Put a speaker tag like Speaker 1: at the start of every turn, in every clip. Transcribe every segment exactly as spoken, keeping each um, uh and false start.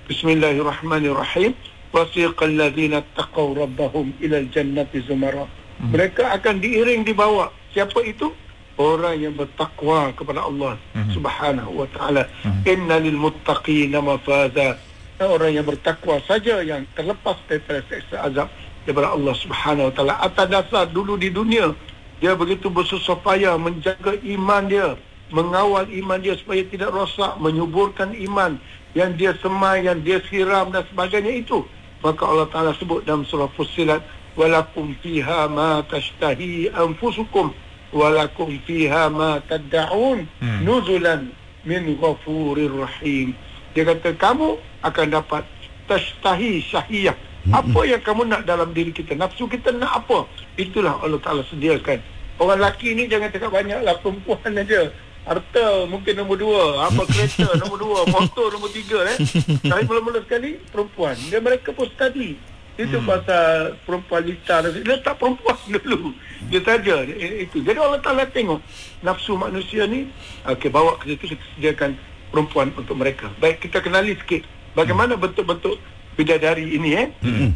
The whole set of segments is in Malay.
Speaker 1: Bismillahirrahmanirrahim. Wasiqal ladzina taqaw rabbahum ilal jannati zumara. Hmm. Mereka akan diiring dibawa. Siapa itu? Orang yang bertakwa kepada Allah hmm. Subhanahu wa taala. Hmm. Innalil muttaqina mafaza. Orang yang bertakwa saja yang terlepas daripada seksa azab daripada Allah Subhanahu wa taala. Atas dasar dulu di dunia dia begitu bersusah payah menjaga iman dia, mengawal iman dia supaya tidak rosak, menyuburkan iman yang dia semai, yang dia siram dan sebagainya itu. Maka Allah Ta'ala sebut dalam surah Fussilat, walakum fiha ma tashtahi anfusukum walakum fiha ma tad'un hmm. nuzulan min ghafurir rahim. Dia kata kamu akan dapat tashtahi syahiyah. Apa yang kamu nak dalam diri kita, nafsu kita nak apa, itulah Allah Ta'ala sediakan. Orang lelaki ni jangan cakap banyaklah, perempuan aja. Harta mungkin nombor dua, apa kereta nombor dua, motor nombor tiga eh. Tapi mula-mula sekali perempuan. Dia mereka pun study. Itu hmm. pasal perempuan lita. Dia tak perempuan dulu. Dia saja itu. Jadi Allah Ta'ala tengok nafsu manusia ni, okey, bawa ke situ, kita sediakan perempuan untuk mereka. Baik, kita kenali sikit bagaimana hmm. bentuk-bentuk bidadari ini eh. Hmm.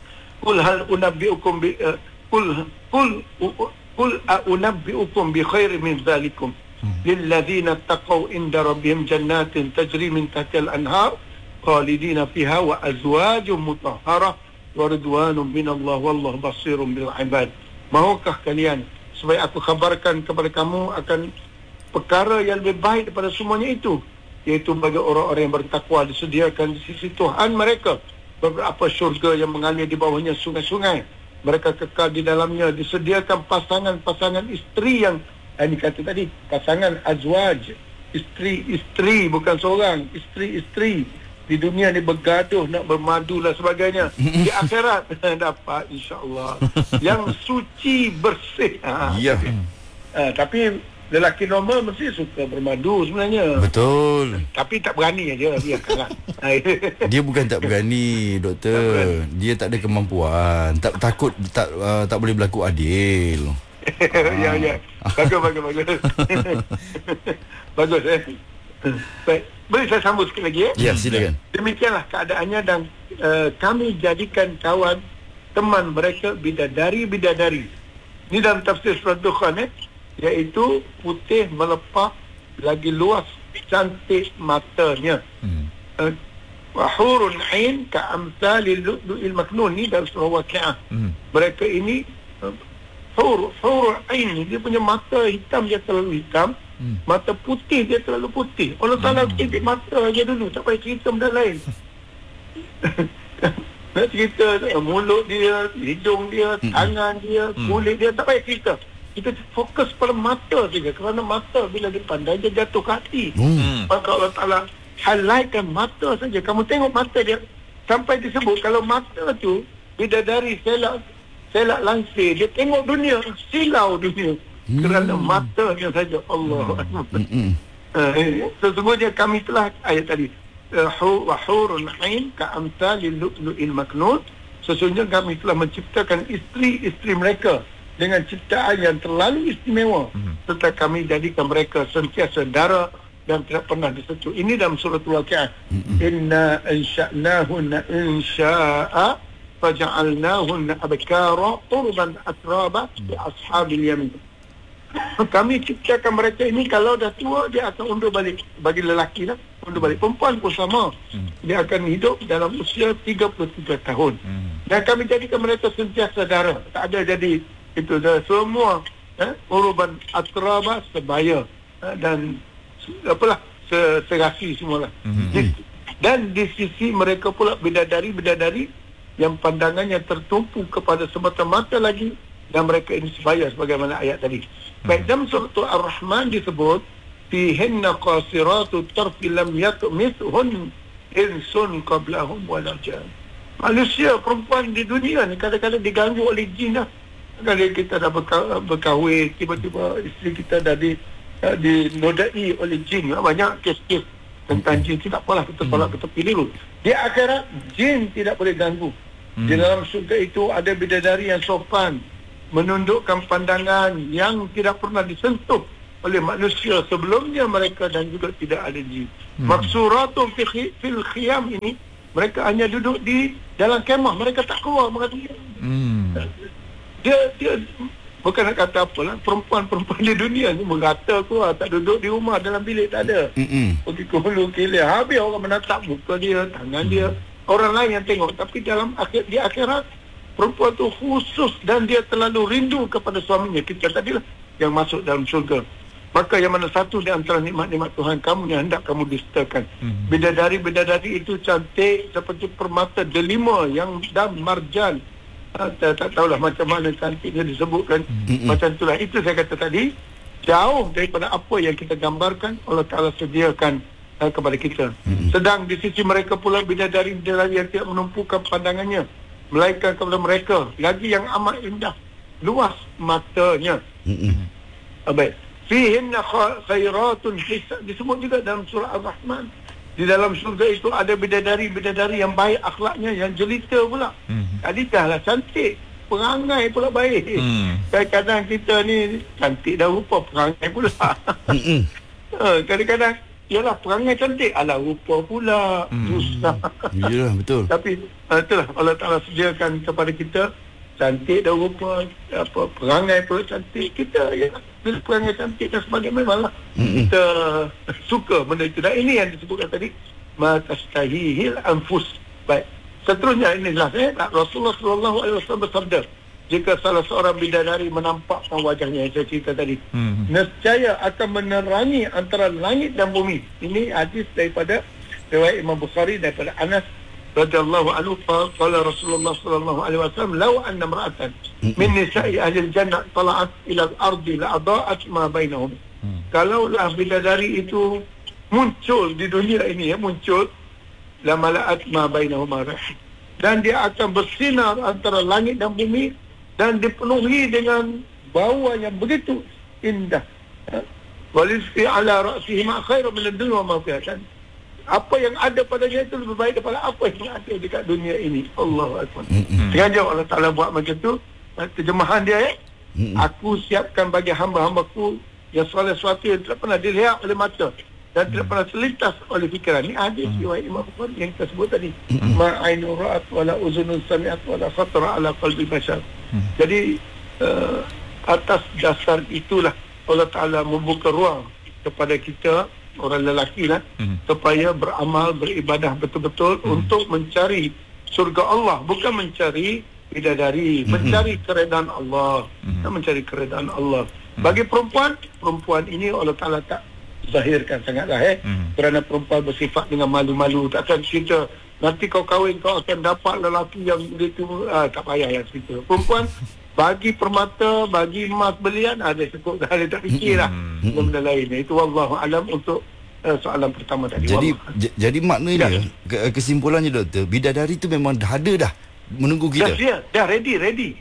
Speaker 1: Qul hal unabbiukum bi uh, qul qul qul unabbiukum bi khairin min zalikum lil ladzina taqaw inda rabbihim jannatin tajri min tahtiha al-anhar khalidina fiha wa azwajun mutahharah wa ridwanun minallah wallahu basirun bil ibad. Mahukah kalian supaya aku khabarkan kepada kamu akan perkara yang lebih baik daripada semuanya itu, iaitu bagi orang-orang yang bertakwa disediakan di sisi Tuhan mereka beberapa syurga yang mengalir di bawahnya sungai-sungai. Mereka kekal di dalamnya, disediakan pasangan-pasangan isteri yang ini kata tadi, pasangan azwaj, isteri-isteri, bukan seorang, isteri-isteri. Di dunia ni bergaduh nak bermadu dan sebagainya. Di akhirat dapat insya-Allah yang suci bersih. Ha,
Speaker 2: ya.
Speaker 1: Ha, tapi lelaki normal mesti suka bermadu sebenarnya.
Speaker 2: Betul.
Speaker 1: Tapi tak berani aja, biarkanlah.
Speaker 2: Dia bukan tak berani, doktor. Tak berani. Dia tak ada kemampuan. Tak takut tak uh, tak boleh berlaku adil.
Speaker 1: Ya ya. Bagus bagus bagus. Bagus eh. Baik. Boleh saya sambung sikit lagi eh?
Speaker 2: Ya, silakan.
Speaker 1: Demikianlah keadaannya dan uh, kami jadikan kawan teman mereka bidadari-bidadari. Ini dalam tafsir surah Dukhan eh. Iaitu putih melepah lagi luas cantik matanya. Hmm. Uh, Wahurun ain ka'amsalil lu'lu'il maknun. Ni dalam surah Waqi'ah. Hmm. Mereka ini uh, hur, hur ain, dia punya mata hitam, dia terlalu hitam. Hmm. Mata putih, dia terlalu putih. Allah Ta'ala hmm. cerita mata aja dulu, tak payah cerita benda lain. Nak cerita uh, mulut dia, hidung dia, hmm. tangan dia, kulit dia, tak payah cerita. Kita fokus pada mata saja, kerana mata bila dipandang dia jatuh ke hati. Hmm. Maka Allah Ta'ala highlightkan mata saja. Kamu tengok mata dia sampai disebut kalau mata tu bidadari selak selak langsir, dia tengok dunia, silau dunia. Hmm. Kerana matanya saja. Allah. Hmm. Uh, sesungguhnya kami telah ayat tadi wa hurun ain ka amsalil lu'lu'il maknun. Sesungguhnya kami telah menciptakan isteri-isteri mereka dengan ciptaan yang terlalu istimewa, hmm. serta kami jadikan mereka sentiasa dara dan tidak pernah disentuh. Ini dalam surah Al-Waqi'ah. Hmm. Inna ansha'nahunna insya'a faja'alnahunna abkara turban atraba li ashabil yamin. Kami ciptakan mereka ini, kalau dah tua dia akan undur balik. Bagi lelaki lah, undur balik. Perempuan pun sama. Hmm. Dia akan hidup dalam usia tiga puluh tiga tahun. Hmm. Dan kami jadikan mereka sentiasa dara. Tak ada jadi itu dah semua eh, uruban atraba sebaya eh, dan apalah serasi semualah. Mm-hmm. Dan di sisi mereka pula bidadari-bidadari yang pandangannya tertumpu kepada semata-mata lagi, dan mereka ini sebaya sebagaimana ayat tadi. Mm-hmm. Baik, dalam surah Ar-Rahman disebut fihinna qasiratu tarfi lam yatmithun insun qablahum wala jan. Manusia perempuan di dunia ni kadang-kadang diganggu oleh jin lah. Kalau kita dah berka- berkahwin, tiba-tiba isteri kita dah di, uh, dinodai oleh jin. Banyak kes-kes tentang jin. Tidak apalah, kita tolak, kita pilih dulu. Di akhirat, jin tidak boleh ganggu. Hmm. Di dalam surga itu ada bidadari yang sopan, menundukkan pandangan yang tidak pernah disentuh oleh manusia sebelumnya mereka, dan juga tidak ada jin. Hmm. Maksuratun fil khiyam ini Mereka hanya duduk di dalam kemah, mereka tak keluar mengatakan. Hmm. Dia dia bukan nak kata apalah, perempuan-perempuan di dunia ni merata keluar, tak duduk di rumah dalam bilik, tak ada. Mm-mm. Pergi ke hulu kilir, habis orang menatap muka dia, tangan mm. dia, orang lain yang tengok. Tapi dalam akhir di akhirat, perempuan tu khusus dan dia terlalu rindu kepada suaminya. Kita tadilah yang masuk dalam syurga. Maka yang mana satu di antara nikmat-nikmat Tuhan kamu yang hendak kamu dustakan. Mm. Bidadari-bidadari itu cantik seperti permata delima yang dan marjan. Tak, tak tahulah macam mana cantiknya disebutkan. Mm-hmm. Macam itulah, itu saya kata tadi, jauh daripada apa yang kita gambarkan Allah Ta'ala sediakan uh, kepada kita. Mm-hmm. Sedang di sisi mereka pula bidadari-bidadari yang tidak menumpukan pandangannya melainkan kepada mereka lagi yang amat indah, luas matanya. Mm-hmm. uh, baik, fihinna khairatun, disebut juga dalam surah Al-Rahman. Di dalam surga itu ada bidadari-bidadari yang baik akhlaknya, yang jelita pula. Hmm. Tadi dahlah cantik, perangai pula baik. Hmm. Kadang-kadang kita ni cantik dah rupa, perangai pula. Hmm. Kadang-kadang, yalah perangai cantik, alah rupa pula. Susah. Hmm.
Speaker 2: Yalah, betul.
Speaker 1: Tapi itulah Allah Ta'ala sediakan kepada kita cantik dan rupa, apa, perangai pula cantik. Kita ya, perangai cantik dan sebagainya memanglah mm-hmm. kita suka benda itu. Dan ini yang disebutkan tadi, ma tastahihil anfus. Baik, seterusnya inilah eh, Rasulullah sallallahu alaihi wasallam bersabda, jika salah seorang bidadari menampakkan wajahnya yang saya cerita tadi, mm-hmm. nescaya akan menerangi antara langit dan bumi. Ini hadis daripada riwayat Imam Bukhari daripada Anas radhiyallahu anhu, qala Rasulullah sallallahu alaihi wasallam, law anna imra'atan min nisa'i ahli al-jannah tala'at ila al-ardi la adaa'at ma bainahum. Hmm. Kalaulah bidadari itu muncul di dunia ini, ya, muncul, la mala'at ma bainahum rih, dan dia akan bersinar antara langit dan bumi dan dipenuhi dengan bau yang begitu indah. Walisfi ala ra'sihi ma khairu min ad-dunya wa ma fiha. Apa yang ada padanya itu lebih baik daripada apa yang ada dekat dunia ini. Allahu Akbar. Mm-hmm. Sengaja Allah Ta'ala buat macam tu. Terjemahan dia, eh? Mm-hmm. Aku siapkan bagi hamba-hambaku yang soleh sesuatu yang tidak pernah dilihat oleh mata dan mm-hmm. tidak pernah terlintas oleh fikiran. Ini hadis riwayat Imam Bukhari yang kita sebut tadi. Mm-hmm. Ma ainu ra'at wala uzunun sami'at wala khatara ala qalbi bashar. Mm-hmm. Jadi uh, atas dasar itulah Allah Ta'ala membuka ruang kepada kita, orang lelaki lah, mm-hmm. supaya beramal, beribadah betul-betul mm-hmm. untuk mencari surga Allah, bukan mencari bidadari, mm-hmm. mencari keredaan Allah, mm-hmm. dan mencari keredaan Allah. Mm-hmm. Bagi perempuan, perempuan ini Allah Ta'ala tak zahirkan sangatlah, eh, mm-hmm. kerana perempuan bersifat dengan malu-malu. Takkan cerita nanti kau kahwin kau akan dapat lelaki yang begitu, ah, tak payah yang cerita. Perempuan bagi permata, bagi emas belian, ada cukup dah, dia tak fikirlah mm-hmm. benda lain. Itu wallahu alam untuk uh, soalan pertama tadi.
Speaker 2: Jadi j- jadi maknanya ya. ke- kesimpulannya doktor, bidadari itu memang dah ada dah menunggu kita.
Speaker 1: Dah dia, dah ready, ready.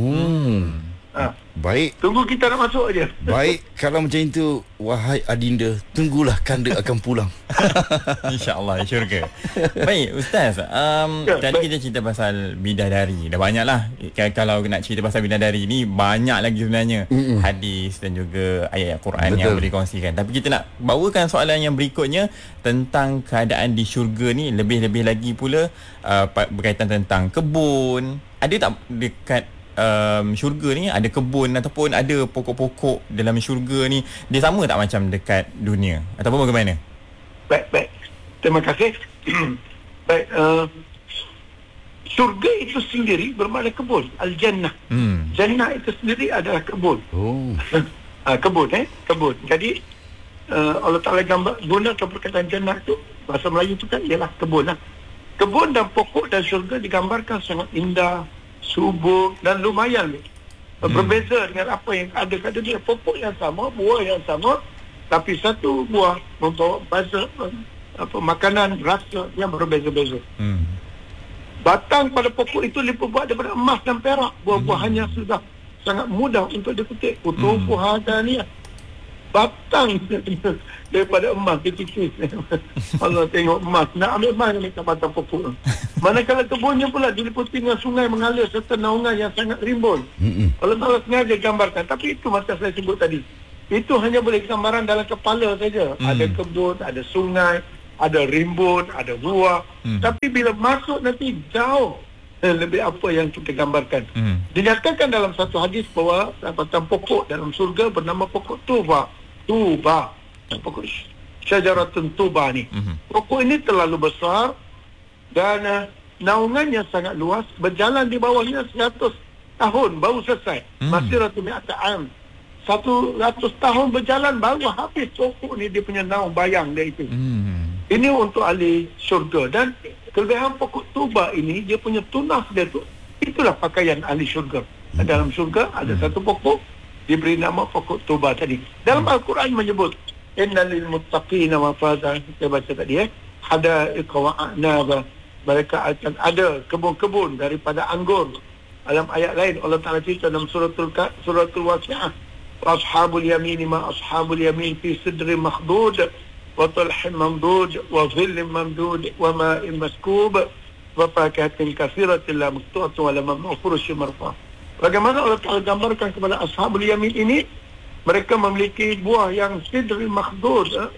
Speaker 2: Hmm. Ha. Baik.
Speaker 1: Tunggu kita nak masuk aja.
Speaker 2: Baik, kalau macam itu, wahai adinda, tunggulah kanda akan pulang.
Speaker 3: InsyaAllah, syurga. Baik, Ustaz, um, ya, tadi baik. kita cerita pasal bidadari. Dah banyak lah. Kalau nak cerita pasal bidadari ni, banyak lagi sebenarnya. Mm-mm. Hadis dan juga ayat Quran Betul. yang boleh kongsikan. Tapi kita nak bawakan soalan yang berikutnya tentang keadaan di syurga ni. Lebih-lebih lagi pula uh, berkaitan tentang kebun. Ada tak dekat Um, syurga ni ada kebun ataupun ada pokok-pokok dalam syurga ni, dia sama tak macam dekat dunia ataupun bagaimana?
Speaker 1: Baik, baik. Terima kasih. Baik, uh, syurga itu sendiri bermakna kebun. Al-Jannah. Hmm. Jannah itu sendiri adalah kebun. Oh. uh, kebun, eh? Kebun. Jadi, uh, Allah Ta'ala gambar, gunakan perkataan Jannah itu, bahasa Melayu itu kan ialah kebun lah. Kebun dan pokok dan syurga digambarkan sangat indah, subur dan lumayan. Hmm. Berbeza dengan apa yang ada kat dunia. Pokok yang sama, buah yang sama, tapi satu buah membawa beza, apa, makanan, rasa yang berbeza-beza. Hmm. Batang pada pokok itu dibuat daripada emas dan perak. Buah-buahannya hmm. sudah sangat mudah untuk dipetik. Kutubu hmm. hadaniah. Batang daripada emas dikikis. Allah tengok emas, nak ambil emas dekat batang pokok. Manakala kebunnya pula diliputi dengan sungai mengalir serta naungan yang sangat rimbun. Allah Ta'ala sengaja gambarkan. Tapi itu macam saya sebut tadi, itu hanya boleh gambaran dalam kepala saja. Mm. Ada kebun, ada sungai, ada rimbun, ada buah. Hmm. Tapi bila masuk nanti jauh eh, lebih apa yang kita gambarkan. Hmm. Dinyatakan dalam satu hadis bahawa dapatan pokok dalam surga bernama pokok tuba. Tuba. Pokok syajaratun tuba ni. Hmm. Pokok ini terlalu besar dan uh, naungannya sangat luas. Berjalan di bawahnya seratus tahun baru selesai. Hmm. Masih ratu mi'ata am. Satu ratus tahun berjalan baru habis pokok ni dia punya naung bayang dia itu. Hmm. Ini untuk ahli syurga. Dan kelebihan pokok tuba ini dia punya tunas dia tu, itulah pakaian ahli syurga. Hmm. Dalam syurga ada hmm. satu pokok diberi nama pokok tuba tadi. Dalam hmm. Al-Quran menyebut innal lil muttaqina mafaza, kita baca tadi eh, hadaiqa wa a'naba, mereka akan ada kebun-kebun daripada anggur. Dalam ayat lain Allah Taala cerita dalam suratul suratul Waqiah, ashabul yamin ma ashabul yamin fi sidrin makhdud wa talhin mamdud wa dhillin mamdud wa ma'in maskub wa fakihatin katsiratin la maqtu'atin wa la mamnu'un furushin marfu'ah. Bagaimana Allah Taala gambarkan kepada ashabul yamin ini, mereka memiliki buah yang sidrin makhdud, eh?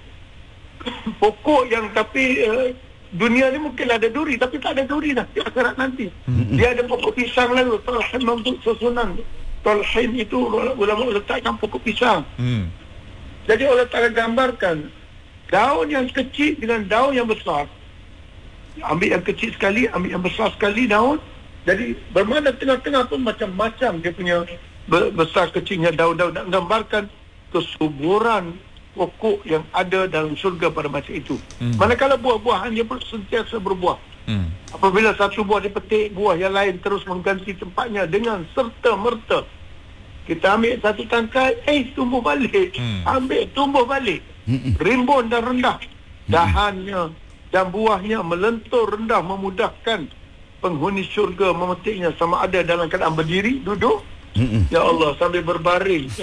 Speaker 1: pokok yang tapi eh, dunia ni mungkin ada duri, tapi tak ada duri dah di akhirat nanti. Mm-hmm. Dia ada pokok pisang lalu, talhin mamdud susunan. Talhin itu ulama letakkan pokok pisang. Mm. Jadi Allah Ta'ala gambarkan daun yang kecil dengan daun yang besar. Ambil yang kecil sekali, ambil yang besar sekali daun. Jadi bermakna tengah-tengah pun macam-macam dia punya besar kecilnya daun-daun. Dan gambarkan kesuburan pokok yang ada dalam syurga pada masa itu. Hmm. Manakala buah-buahan dia pun sentiasa berbuah. Hmm. Apabila satu buah dipetik, buah yang lain terus mengganti tempatnya dengan serta-merta. Kita ambil satu tangkai, eh tumbuh balik. Hmm. Ambil, tumbuh balik. Hmm. Rimbun dan rendah. Dahannya dan buahnya melentur rendah, memudahkan penghuni syurga memetiknya sama ada dalam keadaan berdiri, duduk. Hmm. Ya Allah, sambil berbaring.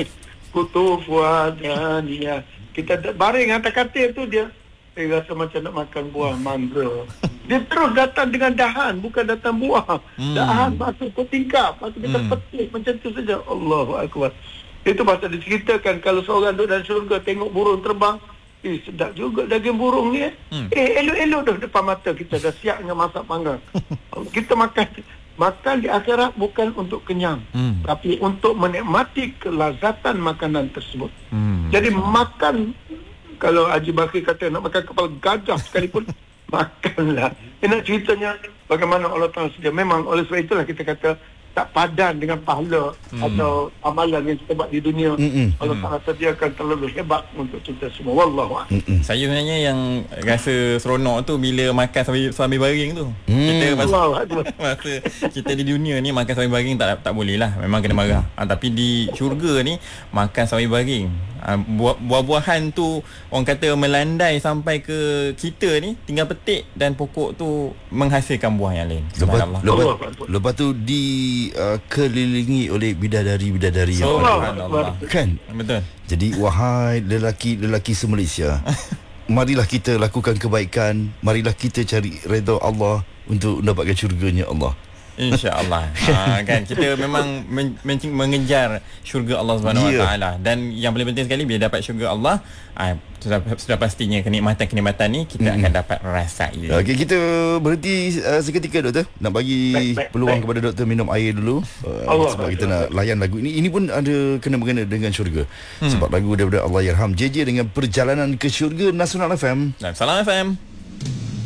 Speaker 1: Kutuf wadaniyah. Kita baring atas katil tu dia eh, rasa macam nak makan buah mangga. Dia terus datang dengan dahan, bukan datang buah. Hmm. Dahan masuk ke tingkap, masuk kita hmm. petik macam tu saja. Allahu Akbar. Itu pasal diceritakan kalau seorang duduk dalam syurga tengok burung terbang, eh sedap juga daging burung ni eh. Hmm. Eh elok-elok dah depan mata kita dah siap dengan masak panggang. Kita makan Makan di akhirat bukan untuk kenyang, hmm. tapi untuk menikmati kelazatan makanan tersebut. Hmm. Jadi makan, kalau Haji Bakri kata nak makan kepala gajah sekalipun, makanlah. Ini ceritanya bagaimana Allah Ta'ala sedia. Memang oleh sebab itulah kita kata tak padan dengan pahala hmm. atau amalan yang kita buat di dunia. Mm-mm. Allah Ta'ala sediakan terlalu hebat untuk kita semua. Wallahu'ala.
Speaker 3: Saya sebenarnya yang rasa seronok tu bila makan sambil, sambil baring tu. Mm. Kita masa, masa kita di dunia ni makan sambil baring tak tak boleh lah. Memang kena marah. Ha, tapi di syurga ni makan sambil baring. Ha, buah, buah-buahan tu orang kata melandai sampai ke kita ni, tinggal petik dan pokok tu menghasilkan buah yang lain.
Speaker 2: Lepas, lepas, lepas tu di Uh, kelilingi oleh bidadari-bidadari yang
Speaker 3: Allah.
Speaker 2: Kan?
Speaker 3: Betul.
Speaker 2: Jadi wahai lelaki-lelaki se-Malaysia, marilah kita lakukan kebaikan, marilah kita cari redha Allah untuk mendapatkan syurganya Allah.
Speaker 3: InsyaAllah. ha, kan kita memang men- men- mengejar syurga Allah Subhanahu yeah. Wa Taala, dan yang paling penting sekali bila dapat syurga Allah, ha, sudah, sudah pastinya kenikmatan-kenikmatan ni kita mm-hmm. akan dapat rasai.
Speaker 2: Okey, kita berhenti uh, seketika doktor. Nak bagi baik, baik, peluang baik. kepada doktor minum air dulu uh, Allah, sebab Allah, kita Allah. nak layan lagu ini. Ini pun ada kena-mengena dengan syurga. Hmm. Sebab lagu daripada Allahyarham J J dengan Perjalanan ke Syurga, Nasional F M
Speaker 3: dan Salam F M.